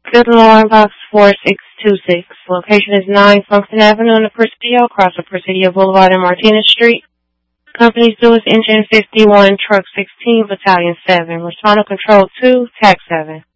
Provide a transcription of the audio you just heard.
Good alarm box 4626. Location is 9 Function Avenue in the Presidio, across the Presidio Boulevard and Martinez Street. Company's Lewis Engine 51, Truck 16, Battalion 7. Responder Control 2, TAC 7.